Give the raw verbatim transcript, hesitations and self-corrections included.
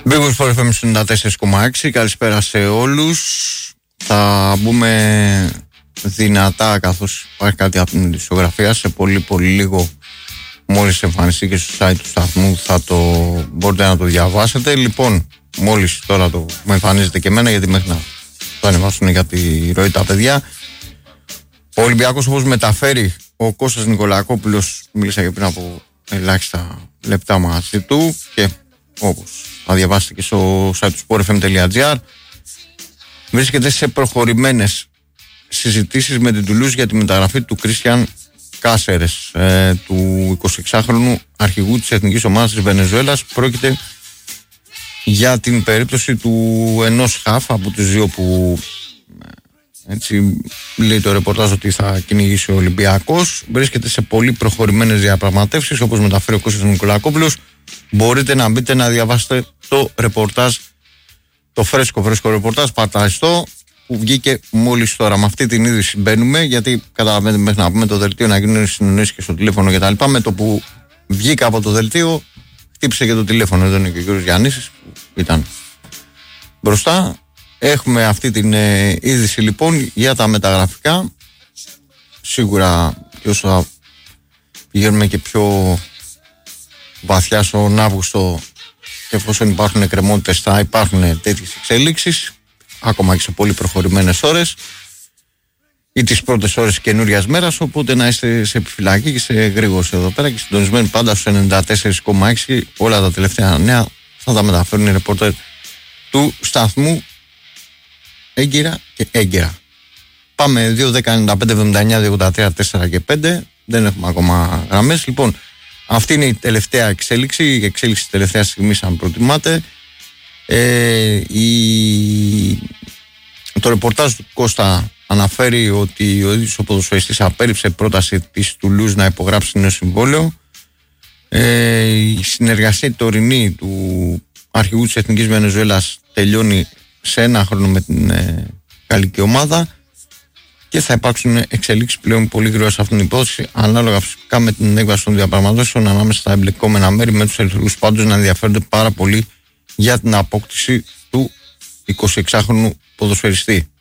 Big Win εφ εμ ενενήντα τέσσερα κόμμα έξι. Καλησπέρα σε όλους. Θα μπούμε δυνατά, καθώς υπάρχει κάτι από την ειδησιογραφία. Σε πολύ πολύ λίγο, μόλις εμφανιστεί και στο site του σταθμού, θα το μπορείτε να το διαβάσετε. Λοιπόν, μόλις τώρα το μου εμφανίζεται και εμένα, γιατί μέχρι να το ανεβάσουν για τη ροή τα παιδιά. Ο Ολυμπιακός, όπως μεταφέρει ο Κώστας Νικολακόπουλος, μίλησα και πριν από ελάχιστα λεπτά μαζί του, και όπως θα διαβάσετε και στο site του σπορ εφ εμ τελεία τζι άρ, βρίσκεται σε προχωρημένες συζητήσεις με την Τουλούζ για τη μεταγραφή του Κρίστιαν Κάσερες, ε, του εικοσιεξάχρονου αρχηγού της εθνικής ομάδας της Βενεζουέλας. Πρόκειται για την περίπτωση του ενός χαφ από τους δύο που, έτσι λέει το ρεπορτάζ, ότι θα κυνηγήσει ο Ολυμπιακός. Βρίσκεται σε πολύ προχωρημένες διαπραγματεύσεις, όπως μεταφέρει ο Κώστας Νικολακόπουλος. Μπορείτε να μπείτε να διαβάσετε το ρεπορτάζ, το φρέσκο φρέσκο ρεπορτάζ πατριστό, που βγήκε μόλις τώρα. Με αυτή την είδηση μπαίνουμε, γιατί καταλαβαίνετε, μέχρι να πούμε το δελτίο να γίνουν συνεννοήσεις και στο τηλέφωνο κτλ. Με το που βγήκα από το δελτίο, χτύπησε και το τηλέφωνο. Εδώ είναι και ο κ. Γιάννης που ήταν μπροστά. Έχουμε αυτή την ε, είδηση λοιπόν για τα μεταγραφικά. Σίγουρα και όσο θα πηγαίνουμε και πιο βαθιά στον Αύγουστο, και εφόσον υπάρχουν εκκρεμότητες, θα υπάρχουν τέτοιες εξέλιξεις, ακόμα και σε πολύ προχωρημένες ώρες ή τις πρώτες ώρες καινούριας μέρας. Οπότε να είστε σε επιφυλακή και σε γρήγορος εδώ πέρα και συντονισμένοι πάντα στους ενενήντα τέσσερα κόμμα έξι. Όλα τα τελευταία νέα θα τα μεταφέρουν οι ρεπόρτερ του σταθμού έγκυρα και έγκυρα. Πάμε δύο δέκα ενενήντα πέντε εβδομήντα εννιά δύο ογδόντα τρία τέσσερα και πέντε. Δεν έχουμε ακόμα γραμμές. Λοιπόν, αυτή είναι η τελευταία εξέλιξη, η εξέλιξη της τελευταίας στιγμής, αν προτιμάτε. Ε, η... Το ρεπορτάζ του Κώστα αναφέρει ότι ο ίδιος ο ποδοσφαιριστής απέρριψε πρόταση της Τουλούζ να υπογράψει νέο συμβόλαιο. Ε, η συνεργασία τωρινή του αρχηγού της Εθνικής Βενεζουέλας τελειώνει σε ένα χρόνο με την ε, γαλλική ομάδα, και θα υπάρξουν εξελίξεις πλέον πολύ γρήγορα σε αυτήν την υπόθεση, ανάλογα φυσικά με την έκβαση των διαπραγματεύσεων ανάμεσα στα εμπλεκόμενα μέρη, με τους ελευθερούς πάντως να ενδιαφέρονται πάρα πολύ για την απόκτηση του εικοσιεξάχρονου ποδοσφαιριστή.